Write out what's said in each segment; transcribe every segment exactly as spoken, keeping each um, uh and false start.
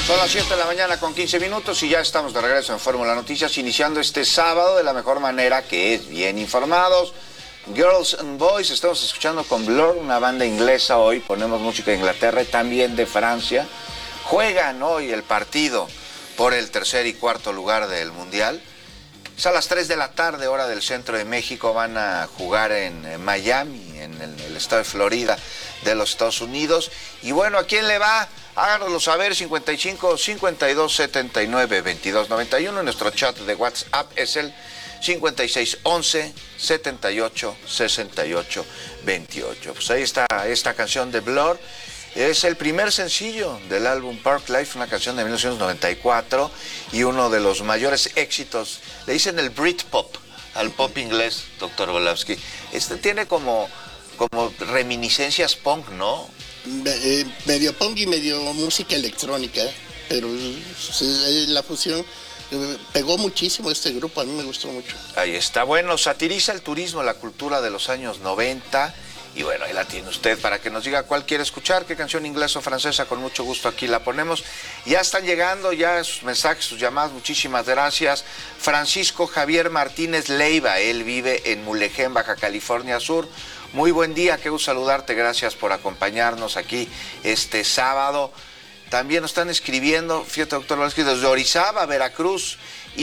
Son las siete de la mañana con quince minutos y ya estamos de regreso en Fórmula Noticias, iniciando este sábado de la mejor manera, que es bien informados. Girls and Boys, estamos escuchando con Blur, una banda inglesa hoy, ponemos música de Inglaterra y también de Francia. Juegan hoy el partido por el tercer y cuarto lugar del Mundial. Es a las tres de la tarde, hora del centro de México, van a jugar en Miami, en el, el estado de Florida de los Estados Unidos. Y bueno, ¿a quién le va? Háganoslo saber, cincuenta y cinco, cincuenta y dos, setenta y nueve, veintidós, noventa y uno. Nuestro chat de WhatsApp es el cincuenta y seis, once, setenta y ocho, sesenta y ocho, veintiocho. Pues ahí está esta canción de Blur. Es el primer sencillo del álbum Park Life, una canción de mil novecientos noventa y cuatro y uno de los mayores éxitos. Le dicen el Britpop al pop inglés, doctor Volavsky. Este tiene como, como reminiscencias punk, ¿no? Eh, medio punk y medio música electrónica, pero eh, la fusión eh, pegó muchísimo este grupo, a mí me gustó mucho. Ahí está, bueno, satiriza el turismo, la cultura de los años noventa, y bueno, ahí la tiene usted para que nos diga cuál quiere escuchar, qué canción inglesa o francesa, con mucho gusto aquí la ponemos. Ya están llegando ya sus mensajes, sus llamadas, muchísimas gracias. Francisco Javier Martínez Leiva, él vive en Mulegé, Baja California Sur. Muy buen día, qué gusto saludarte, gracias por acompañarnos aquí este sábado. También nos están escribiendo, fíjate, doctor Volavsky, desde Orizaba, Veracruz,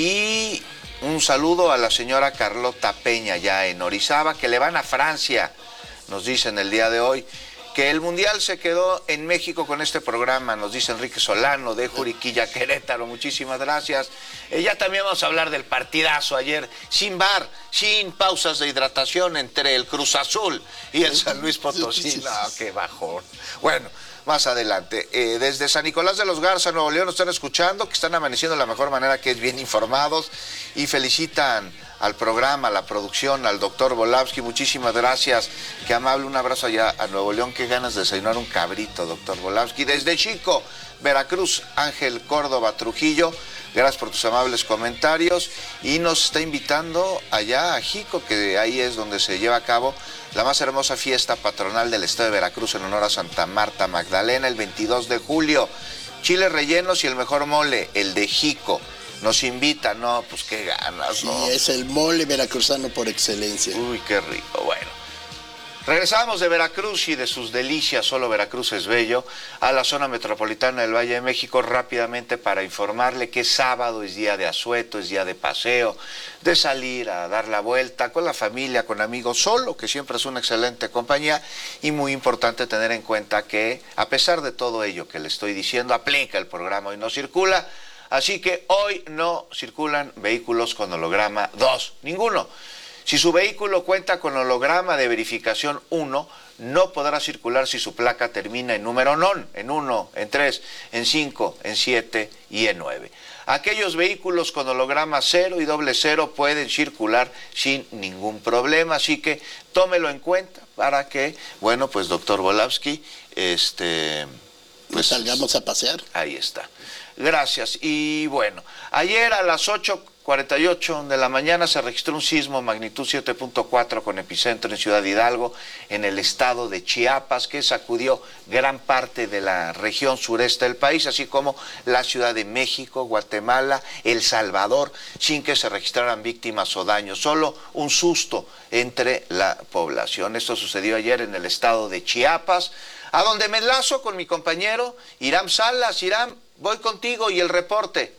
y un saludo a la señora Carlota Peña, ya en Orizaba, que le van a Francia, nos dicen el día de hoy, que el Mundial se quedó en México con este programa, nos dice Enrique Solano, de Juriquilla, Querétaro, muchísimas gracias. Eh, ya también vamos a hablar del partidazo ayer, sin bar, sin pausas de hidratación entre el Cruz Azul y el San Luis Potosí. No, qué bajón. Bueno, más adelante. Eh, desde San Nicolás de los Garza, Nuevo León, nos están escuchando, que están amaneciendo de la mejor manera, que es bien informados, y felicitan al programa, a la producción, al doctor Volavsky. Muchísimas gracias, qué amable, un abrazo allá a Nuevo León, qué ganas de desayunar un cabrito, doctor Volavsky. Desde Chico, Veracruz, Ángel Córdoba Trujillo, gracias por tus amables comentarios, y nos está invitando allá a Jico, que ahí es donde se lleva a cabo la más hermosa fiesta patronal del estado de Veracruz en honor a Santa Marta Magdalena, el veintidós de julio. Chiles rellenos y el mejor mole, el de Jico. Nos invita, no, pues qué ganas, ¿no? Sí, es el mole veracruzano por excelencia. Uy, qué rico, bueno. Regresamos de Veracruz y de sus delicias, solo Veracruz es bello, a la zona metropolitana del Valle de México rápidamente para informarle que sábado es día de asueto, es día de paseo, de salir a dar la vuelta con la familia, con amigos, solo, que siempre es una excelente compañía, y muy importante tener en cuenta que a pesar de todo ello que le estoy diciendo, aplica el programa Hoy No Circula. Así que hoy no circulan vehículos con holograma dos, ninguno. Si su vehículo cuenta con holograma de verificación uno, no podrá circular si su placa termina en número non, en uno, en tres, en cinco, en siete y en nueve. Aquellos vehículos con holograma cero y doble cero pueden circular sin ningún problema, así que tómelo en cuenta para que, bueno, pues doctor Volavsky, este... pues salgamos a pasear. Ahí está. Gracias. Y bueno, ayer a las ocho cuarenta y ocho de la mañana se registró un sismo magnitud siete punto cuatro con epicentro en Ciudad Hidalgo, en el estado de Chiapas, que sacudió gran parte de la región sureste del país, así como la Ciudad de México, Guatemala, El Salvador, sin que se registraran víctimas o daños, solo un susto entre la población. Esto sucedió ayer en el estado de Chiapas, a donde me enlazo con mi compañero Hiram Salas. Hiram, voy contigo y el reporte.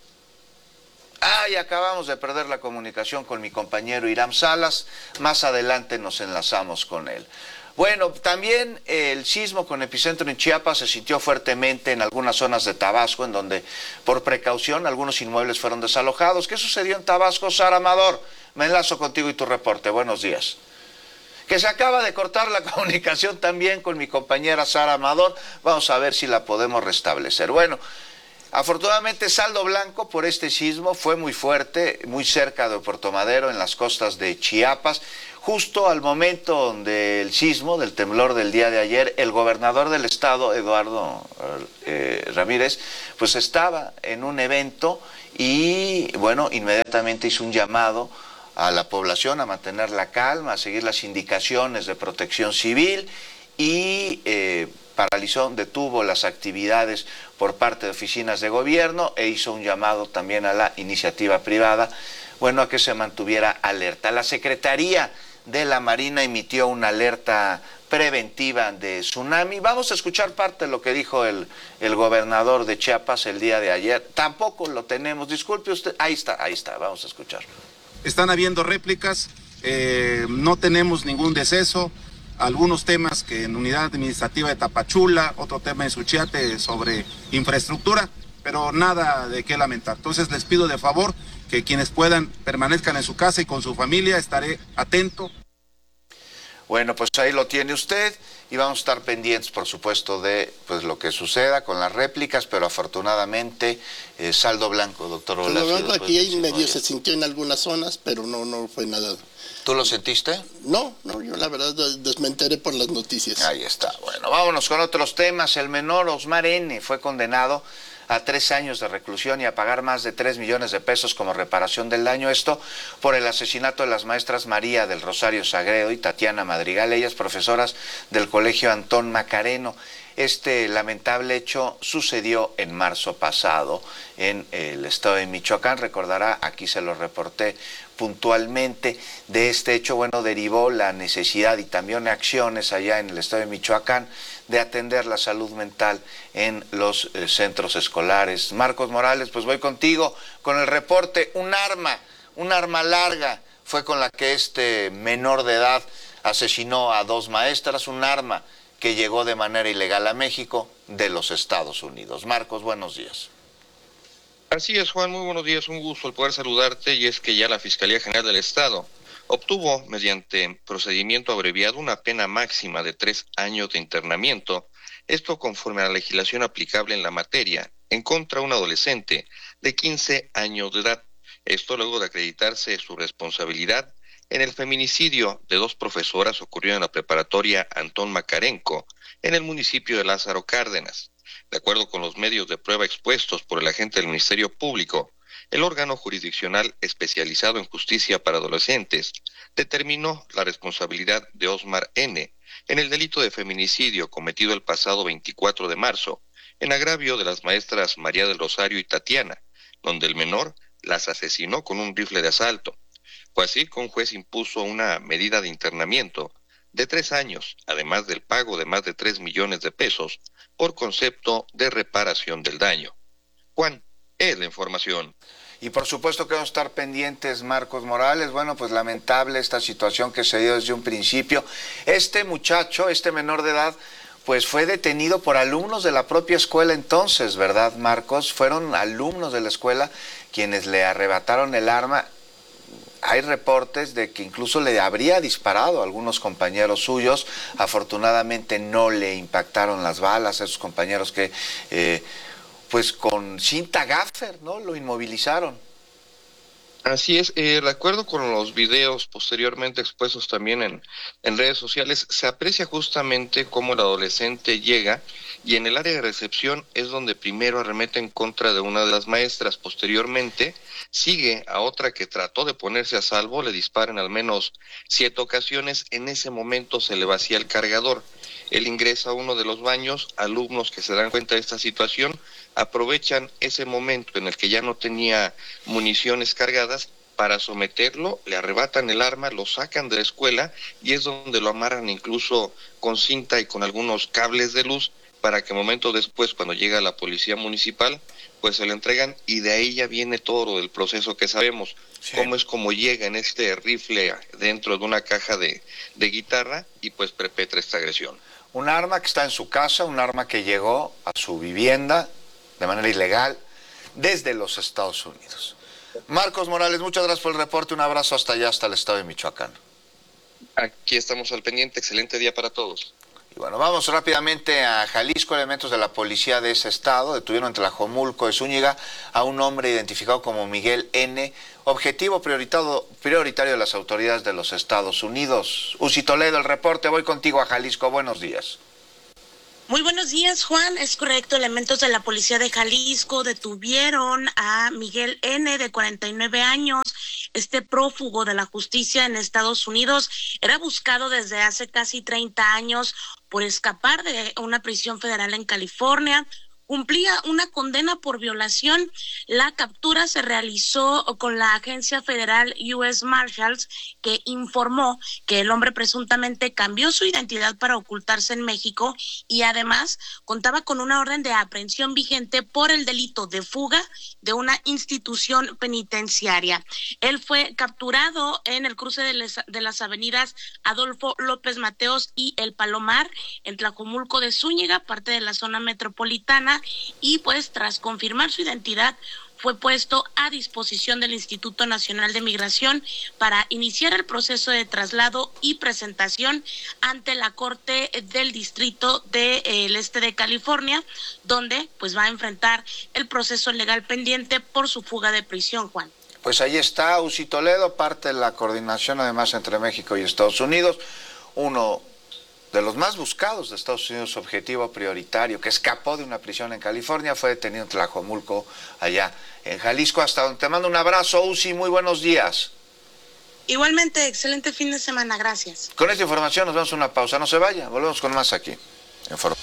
Ay, acabamos de perder la comunicación con mi compañero Hiram Salas. Más adelante nos enlazamos con él. Bueno, también el sismo con epicentro en Chiapas se sintió fuertemente en algunas zonas de Tabasco, en donde por precaución algunos inmuebles fueron desalojados. ¿Qué sucedió en Tabasco, Sara Amador? Me enlazo contigo y tu reporte. Buenos días. Que se acaba de cortar la comunicación también con mi compañera Sara Amador. Vamos a ver si la podemos restablecer. Bueno, afortunadamente saldo blanco por este sismo, fue muy fuerte, muy cerca de Puerto Madero, en las costas de Chiapas. Justo al momento del sismo, del temblor del día de ayer, el gobernador del estado, Eduardo eh, Ramírez, pues estaba en un evento y, bueno, inmediatamente hizo un llamado a la población a mantener la calma, a seguir las indicaciones de protección civil y, eh, paralizó, detuvo las actividades por parte de oficinas de gobierno e hizo un llamado también a la iniciativa privada, bueno, a que se mantuviera alerta. La Secretaría de la Marina emitió una alerta preventiva de tsunami. Vamos a escuchar parte de lo que dijo el, el gobernador de Chiapas el día de ayer. Tampoco lo tenemos, disculpe usted, ahí está, ahí está, vamos a escuchar. Están habiendo réplicas, eh, no tenemos ningún deceso. Algunos temas que en unidad administrativa de Tapachula, otro tema en Suchiate sobre infraestructura, pero nada de qué lamentar. Entonces les pido de favor que quienes puedan permanezcan en su casa y con su familia, estaré atento. Bueno, pues ahí lo tiene usted y vamos a estar pendientes, por supuesto, de pues lo que suceda con las réplicas, pero afortunadamente eh, saldo blanco, doctor Olacio. Saldo blanco aquí ahí medio se sintió en algunas zonas, pero no, no fue nada. ¿Tú lo sentiste? No, no, yo la verdad desmentiré por las noticias. Ahí está. Bueno, vámonos con otros temas. El menor Osmar N. fue condenado a tres años de reclusión y a pagar más de tres millones de pesos como reparación del daño. Esto por el asesinato de las maestras María del Rosario Sagredo y Tatiana Madrigal, ellas profesoras del Colegio Antón Macareno. Este lamentable hecho sucedió en marzo pasado en el estado de Michoacán. Recordará, aquí se lo reporté puntualmente. De este hecho, bueno, derivó la necesidad y también acciones allá en el estado de Michoacán de atender la salud mental en los eh, centros escolares. Marcos Morales, pues voy contigo con el reporte. Un arma, un arma larga fue con la que este menor de edad asesinó a dos maestras, un arma que llegó de manera ilegal a México de los Estados Unidos. Marcos, buenos días. Así es, Juan, muy buenos días, un gusto el poder saludarte, y es que ya la Fiscalía General del Estado obtuvo, mediante procedimiento abreviado, una pena máxima de tres años de internamiento, esto conforme a la legislación aplicable en la materia, en contra de un adolescente de quince años de edad, esto luego de acreditarse su responsabilidad en el feminicidio de dos profesoras ocurrido en la preparatoria Antón Macarenco, en el municipio de Lázaro Cárdenas. De acuerdo con los medios de prueba expuestos por el agente del Ministerio Público, el órgano jurisdiccional especializado en justicia para adolescentes determinó la responsabilidad de Osmar N. en el delito de feminicidio cometido el pasado veinticuatro de marzo, en agravio de las maestras María del Rosario y Tatiana, donde el menor las asesinó con un rifle de asalto. Fue así que un juez impuso una medida de internamiento de tres años, además del pago de más de tres millones de pesos por concepto de reparación del daño. Juan, es la información. Y por supuesto que vamos a estar pendientes, Marcos Morales. Bueno, pues lamentable esta situación que se dio desde un principio. Este muchacho, este menor de edad, pues fue detenido por alumnos de la propia escuela entonces, ¿verdad, Marcos? Fueron alumnos de la escuela quienes le arrebataron el arma. Hay reportes de que incluso le habría disparado a algunos compañeros suyos. Afortunadamente no le impactaron las balas a esos compañeros que, eh, pues con cinta gaffer, ¿no? Lo inmovilizaron. Así es, eh, de acuerdo con los videos posteriormente expuestos también en, en redes sociales, se aprecia justamente cómo el adolescente llega y en el área de recepción es donde primero arremete en contra de una de las maestras. Posteriormente sigue a otra que trató de ponerse a salvo, le disparan al menos siete ocasiones, en ese momento se le vacía el cargador. Él ingresa a uno de los baños, alumnos que se dan cuenta de esta situación aprovechan ese momento en el que ya no tenía municiones cargadas para someterlo, le arrebatan el arma, lo sacan de la escuela y es donde lo amarran incluso con cinta y con algunos cables de luz para que momentos después, cuando llega la policía municipal, pues se lo entregan y de ahí ya viene todo el proceso que sabemos, sí. Cómo es como llega en este rifle dentro de una caja de, de guitarra y pues perpetra esta agresión. Un arma que está en su casa, un arma que llegó a su vivienda de manera ilegal desde los Estados Unidos. Marcos Morales, muchas gracias por el reporte, un abrazo hasta allá, hasta el estado de Michoacán. Aquí estamos al pendiente, excelente día para todos. Y bueno, vamos rápidamente a Jalisco. Elementos de la policía de ese estado detuvieron en Tlajomulco de Zúñiga a un hombre identificado como Miguel N., objetivo prioritario, prioritario de las autoridades de los Estados Unidos. Uzi Toledo, el reporte, voy contigo a Jalisco, buenos días. Muy buenos días, Juan. Es correcto, elementos de la policía de Jalisco detuvieron a Miguel N., de cuarenta y nueve años. Este prófugo de la justicia en Estados Unidos era buscado desde hace casi treinta años por escapar de una prisión federal en California. Cumplía una condena por violación. La captura se realizó con la agencia federal U S Marshals, que informó que el hombre presuntamente cambió su identidad para ocultarse en México y además contaba con una orden de aprehensión vigente por el delito de fuga de una institución penitenciaria. Él fue capturado en el cruce de, les, de las avenidas Adolfo López Mateos y El Palomar, en Tlajomulco de Zúñiga, parte de la zona metropolitana, y pues tras confirmar su identidad fue puesto a disposición del Instituto Nacional de Migración para iniciar el proceso de traslado y presentación ante la Corte del Distrito del Este de California, donde pues va a enfrentar el proceso legal pendiente por su fuga de prisión, Juan. Pues ahí está Uzi Toledo, parte de la coordinación además entre México y Estados Unidos, uno de los más buscados de Estados Unidos, objetivo prioritario, que escapó de una prisión en California, fue detenido en Tlajomulco, allá en Jalisco, hasta donde te mando un abrazo, Uzi, muy buenos días. Igualmente, excelente fin de semana, gracias. Con esta información nos vamos a una pausa, no se vaya, volvemos con más aquí. En Foro.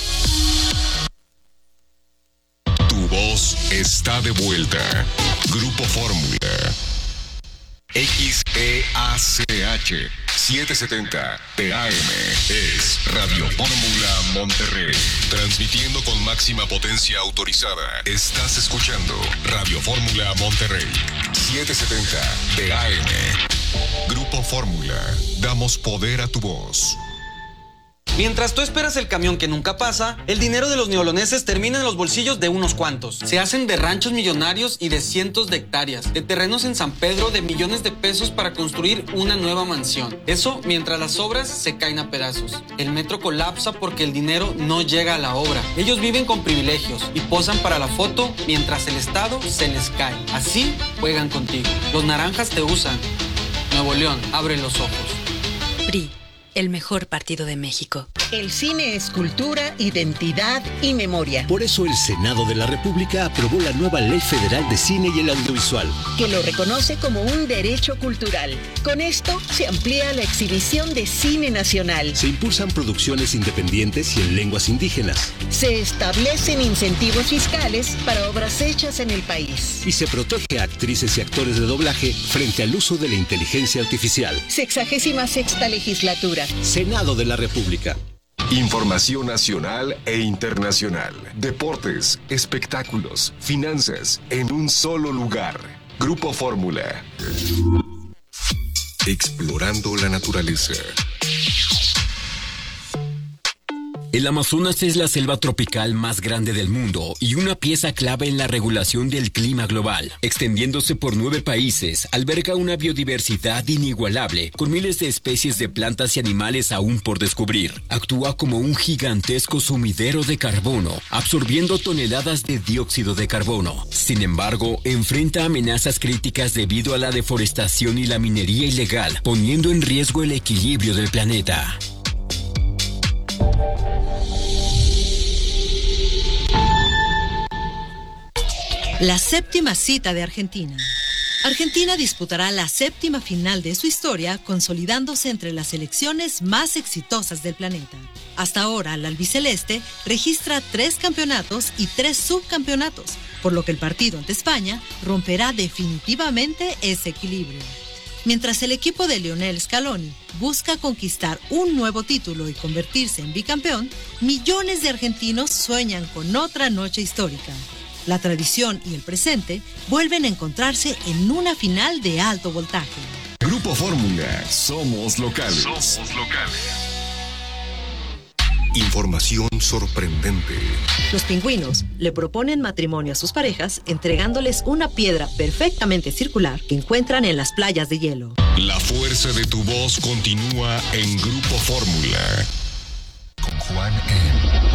Tu voz está de vuelta. Grupo Fórmula. X E A C H setecientos setenta T A M es Radio Fórmula Monterrey. Transmitiendo con máxima potencia autorizada. Estás escuchando Radio Fórmula Monterrey. setecientos setenta T A M. Grupo Fórmula. Damos poder a tu voz. Mientras tú esperas el camión que nunca pasa, el dinero de los neoloneses termina en los bolsillos de unos cuantos. Se hacen de ranchos millonarios y de cientos de hectáreas, de terrenos en San Pedro de millones de pesos para construir una nueva mansión. Eso mientras las obras se caen a pedazos. El metro colapsa porque el dinero no llega a la obra. Ellos viven con privilegios y posan para la foto mientras el Estado se les cae. Así juegan contigo. Los naranjas te usan. Nuevo León, abre los ojos. P R I. El mejor partido de México. El cine es cultura, identidad y memoria. Por eso el Senado de la República aprobó la nueva Ley Federal de Cine y el Audiovisual, que lo reconoce como un derecho cultural. Con esto se amplía la exhibición de cine nacional. Se impulsan producciones independientes y en lenguas indígenas. Se establecen incentivos fiscales para obras hechas en el país. Y se protege a actrices y actores de doblaje frente al uso de la inteligencia artificial. Sexagésima sexta legislatura. Senado de la República. Información nacional e internacional. Deportes, espectáculos, finanzas, en un solo lugar. Grupo Fórmula. Explorando la naturaleza. El Amazonas es la selva tropical más grande del mundo y una pieza clave en la regulación del clima global. Extendiéndose por nueve países, alberga una biodiversidad inigualable, con miles de especies de plantas y animales aún por descubrir. Actúa como un gigantesco sumidero de carbono, absorbiendo toneladas de dióxido de carbono. Sin embargo, enfrenta amenazas críticas debido a la deforestación y la minería ilegal, poniendo en riesgo el equilibrio del planeta. La séptima cita de Argentina. Argentina disputará la séptima final de su historia, consolidándose entre las selecciones más exitosas del planeta. Hasta ahora, la albiceleste registra tres campeonatos y tres subcampeonatos, por lo que el partido ante España romperá definitivamente ese equilibrio. Mientras el equipo de Lionel Scaloni busca conquistar un nuevo título y convertirse en bicampeón, millones de argentinos sueñan con otra noche histórica. La tradición y el presente vuelven a encontrarse en una final de alto voltaje. Grupo Fórmula, somos locales. Somos locales. Información sorprendente. Los pingüinos le proponen matrimonio a sus parejas entregándoles una piedra perfectamente circular que encuentran en las playas de hielo. La fuerza de tu voz continúa en Grupo Fórmula. Con Juan M.